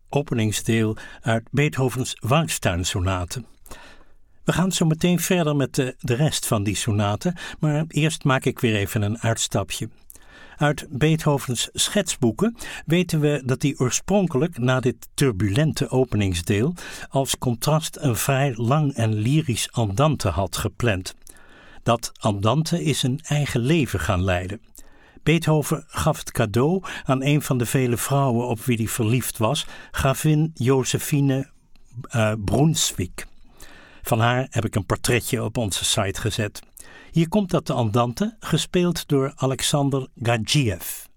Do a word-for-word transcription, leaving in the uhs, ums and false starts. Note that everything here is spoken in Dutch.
openingsdeel uit Beethovens Walkstuin-sonate. We gaan zo meteen verder met de, de rest van die sonate, maar eerst maak ik weer even een uitstapje. Uit Beethovens schetsboeken weten we dat hij oorspronkelijk na dit turbulente openingsdeel als contrast een vrij lang en lyrisch andante had gepland. Dat andante is een eigen leven gaan leiden. Beethoven gaf het cadeau aan een van de vele vrouwen op wie hij verliefd was, gravin Josephine uh, Brunswick. Van haar heb ik een portretje op onze site gezet. Hier komt dat de andante, gespeeld door Alexander Gadzhiev.